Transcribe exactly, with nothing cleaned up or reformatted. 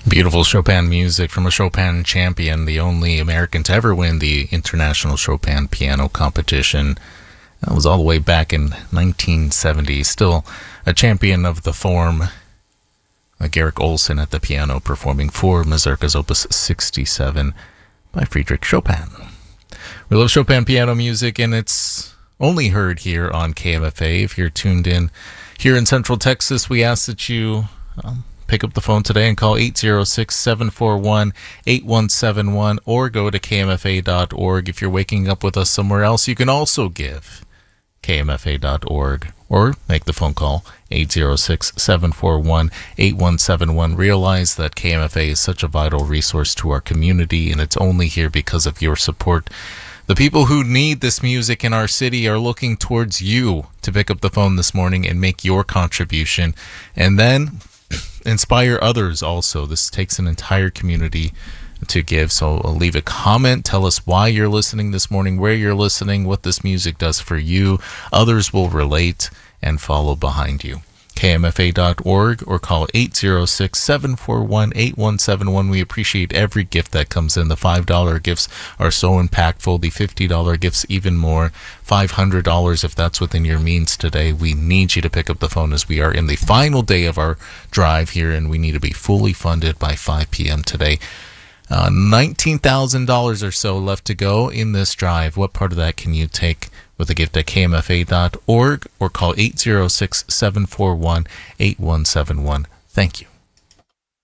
Beautiful Chopin music from a Chopin champion, the only American to ever win the International Chopin Piano Competition. That was all the way back in nineteen seventy. Still a champion of the form. Uh, Garrick Olson at the piano performing for Mazurka's Opus sixty-seven by Friedrich Chopin. We love Chopin piano music, and it's only heard here on K M F A. If you're tuned in here in Central Texas, we ask that you um, pick up the phone today and call eight zero six, seven four one, eight one seven one or go to K M F A dot org. If you're waking up with us somewhere else, you can also give K M F A dot org or make the phone call eight zero six, seven four one, eight one seven one. Realize that K M F A is such a vital resource to our community, and it's only here because of your support. The people who need this music in our city are looking towards you to pick up the phone this morning and make your contribution, and then inspire others also. This takes an entire community to give. So leave a comment. Tell us why you're listening this morning, where you're listening, what this music does for you. Others will relate and follow behind you. K M F A dot org or call eight zero six, seven four one, eight one seven one. We appreciate every gift that comes in. The five dollar gifts are so impactful. The fifty dollar gifts even more. five hundred dollars if that's within your means today. We need you to pick up the phone as we are in the final day of our drive here, and we need to be fully funded by five p.m. today. Uh, nineteen thousand dollars or so left to go in this drive. What part of that can you take with a gift at K M F A dot org or call eight zero six, seven four one, eight one seven one. Thank you.